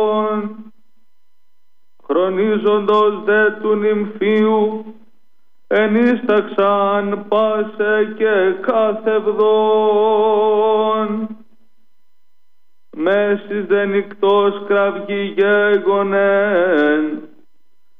χρονίζοντος δε του νυμφίου ενίσταξαν πάσε και κάθευδον. Μέσης δε νυκτός κραυγή γέγονεν